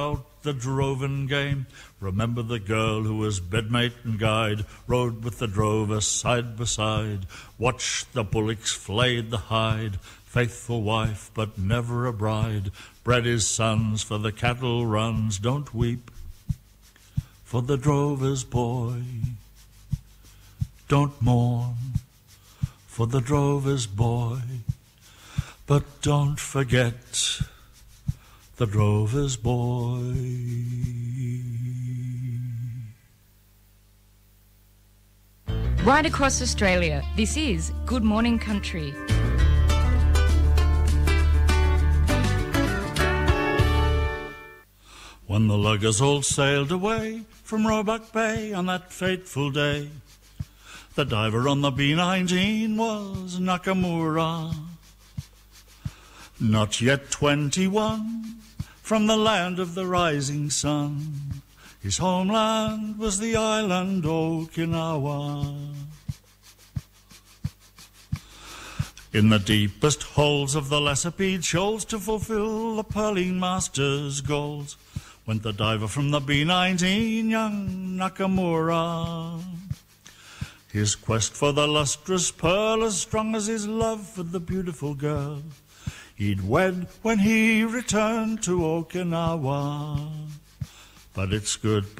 the droving game. Remember the girl who was bedmate and guide, rode with the drover side by side, watched the bullocks flayed the hide, faithful wife but never a bride, bred his sons for the cattle runs. Don't weep for the drover's boy, don't mourn for the drover's boy, but don't forget the drover's boy. Right across Australia, this is Good Morning Country. When the luggers all sailed away from Roebuck Bay on that fateful day, the diver on the B-19 was Nakamura. Not yet 21, from the land of the rising sun, his homeland was the island Okinawa. In the deepest holes of the Lesapede shoals to fulfill the pearling master's goals went the diver from the B-19, young Nakamura. His quest for the lustrous pearl as strong as his love for the beautiful girl he'd wed when he returned to Okinawa. But it's goodbye